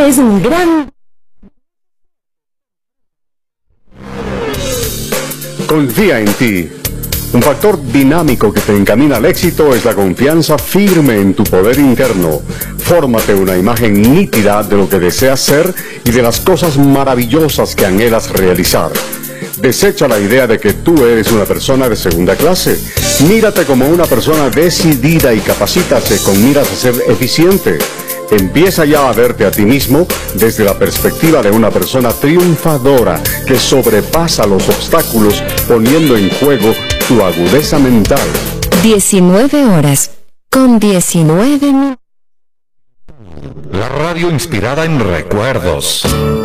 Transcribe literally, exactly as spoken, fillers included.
es un gran... Confía en ti. Un factor dinámico que te encamina al éxito es la confianza firme en tu poder interno. Fórmate una imagen nítida de lo que deseas ser y de las cosas maravillosas que anhelas realizar. Desecha la idea de que tú eres una persona de segunda clase. Mírate como una persona decidida y capacítate con miras a ser eficiente. Empieza ya a verte a ti mismo desde la perspectiva de una persona triunfadora que sobrepasa los obstáculos poniendo en juego tu agudeza mental. diecinueve horas con diecinueve minutos. La radio inspirada en recuerdos.